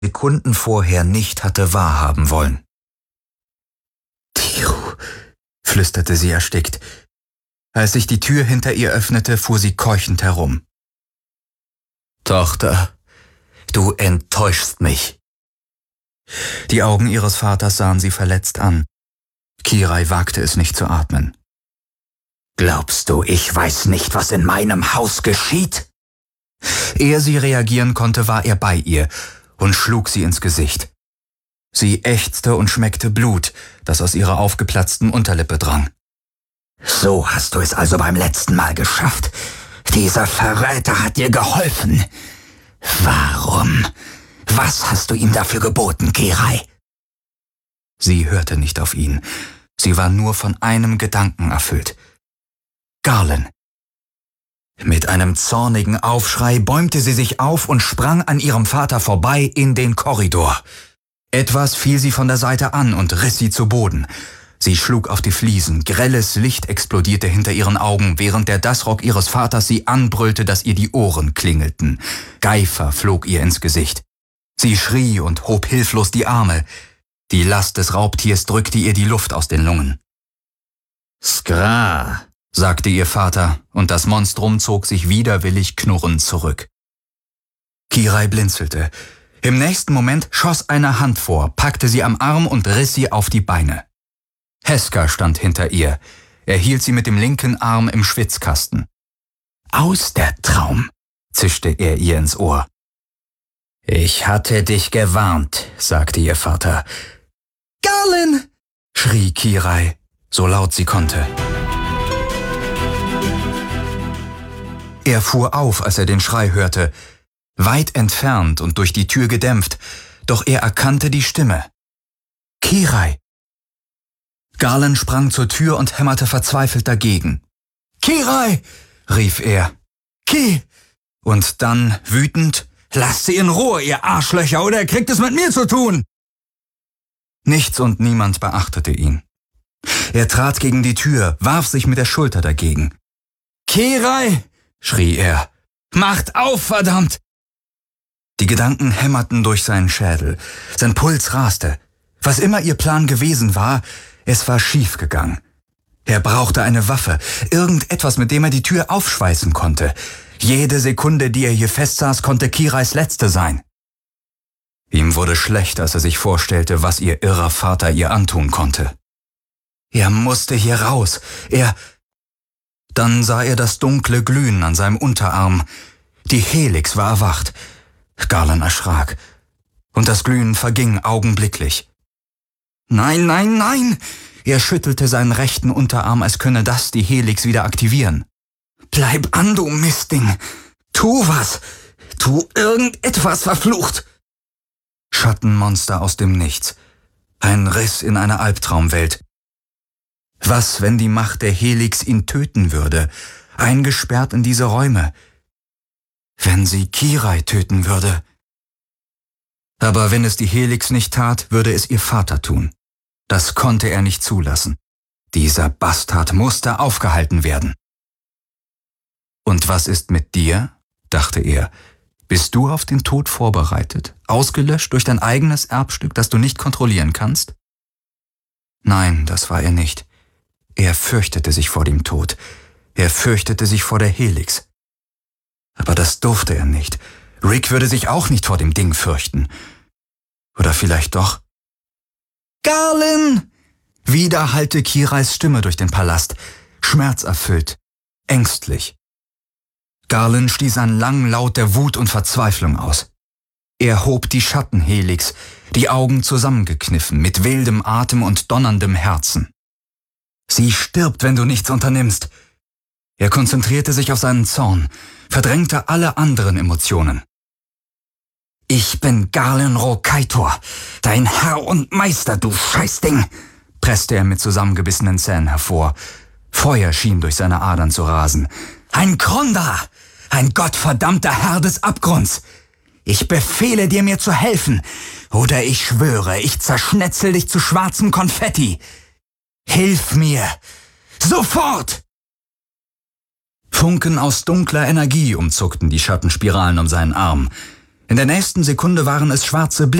Sekunden vorher nicht hatte wahrhaben wollen. Tiru, flüsterte sie erstickt. Als sich die Tür hinter ihr öffnete, fuhr sie keuchend herum. Tochter, du enttäuschst mich. Die Augen ihres Vaters sahen sie verletzt an. Kirai wagte es nicht zu atmen. Glaubst du, ich weiß nicht, was in meinem Haus geschieht? Ehe sie reagieren konnte, war er bei ihr und schlug sie ins Gesicht. Sie ächzte und schmeckte Blut, das aus ihrer aufgeplatzten Unterlippe drang. So hast du es also beim letzten Mal geschafft. Dieser Verräter hat dir geholfen. Warum? Was hast du ihm dafür geboten, Kirai? Sie hörte nicht auf ihn. Sie war nur von einem Gedanken erfüllt. Garland. Mit einem zornigen Aufschrei bäumte sie sich auf und sprang an ihrem Vater vorbei in den Korridor. Etwas fiel sie von der Seite an und riss sie zu Boden. Sie schlug auf die Fliesen, grelles Licht explodierte hinter ihren Augen, während der Dassrock ihres Vaters sie anbrüllte, dass ihr die Ohren klingelten. Geifer flog ihr ins Gesicht. Sie schrie und hob hilflos die Arme. Die Last des Raubtiers drückte ihr die Luft aus den Lungen. Skra, sagte ihr Vater, und das Monstrum zog sich widerwillig knurrend zurück. Kirai blinzelte. Im nächsten Moment schoss eine Hand vor, packte sie am Arm und riss sie auf die Beine. Heska stand hinter ihr. Er hielt sie mit dem linken Arm im Schwitzkasten. Aus der Traum, zischte er ihr ins Ohr. Ich hatte dich gewarnt, sagte ihr Vater. Garland! Schrie Kirai, so laut sie konnte. Er fuhr auf, als er den Schrei hörte, weit entfernt und durch die Tür gedämpft, doch er erkannte die Stimme. Kirai! Garland sprang zur Tür und hämmerte verzweifelt dagegen. »Kirai!« rief er. »Ki!« Und dann, wütend, »Lasst sie in Ruhe, ihr Arschlöcher, oder ihr kriegt es mit mir zu tun!« Nichts und niemand beachtete ihn. Er trat gegen die Tür, warf sich mit der Schulter dagegen. »Kirai!« schrie er. »Macht auf, verdammt!« Die Gedanken hämmerten durch seinen Schädel. Sein Puls raste. Was immer ihr Plan gewesen war, es war schief gegangen. Er brauchte eine Waffe, irgendetwas, mit dem er die Tür aufschweißen konnte. Jede Sekunde, die er hier festsaß, konnte Kirais letzte sein. Ihm wurde schlecht, als er sich vorstellte, was ihr irrer Vater ihr antun konnte. Er musste hier raus. Dann sah er das dunkle Glühen an seinem Unterarm. Die Helix war erwacht. Garland erschrak. Und das Glühen verging augenblicklich. »Nein, nein, nein!« Er schüttelte seinen rechten Unterarm, als könne das die Helix wieder aktivieren. »Bleib an, du Mistding! Tu was! Tu irgendetwas, verflucht!« Schattenmonster aus dem Nichts. Ein Riss in eine Albtraumwelt. Was, wenn die Macht der Helix ihn töten würde, eingesperrt in diese Räume? Wenn sie Kirai töten würde? Aber wenn es die Helix nicht tat, würde es ihr Vater tun. Das konnte er nicht zulassen. Dieser Bastard musste aufgehalten werden. »Und was ist mit dir?« dachte er. »Bist du auf den Tod vorbereitet, ausgelöscht durch dein eigenes Erbstück, das du nicht kontrollieren kannst?« Nein, das war er nicht. Er fürchtete sich vor dem Tod. Er fürchtete sich vor der Helix. Aber das durfte er nicht. Rick würde sich auch nicht vor dem Ding fürchten. Oder vielleicht doch? »Garland!« Wieder hallte Kirais Stimme durch den Palast, schmerzerfüllt, ängstlich. Garland stieß einen langen Laut der Wut und Verzweiflung aus. Er hob die Schattenhelix, die Augen zusammengekniffen, mit wildem Atem und donnerndem Herzen. »Sie stirbt, wenn du nichts unternimmst!« Er konzentrierte sich auf seinen Zorn, verdrängte alle anderen Emotionen. »Ich bin Garland Rokaitor, dein Herr und Meister, du Scheißding!« presste er mit zusammengebissenen Zähnen hervor. Feuer schien durch seine Adern zu rasen. »Ein Kronda! Ein gottverdammter Herr des Abgrunds! Ich befehle dir, mir zu helfen, oder ich schwöre, ich zerschnetzel dich zu schwarzem Konfetti! Hilf mir! Sofort!« Funken aus dunkler Energie umzuckten die Schattenspiralen um seinen Arm. In der nächsten Sekunde waren es schwarze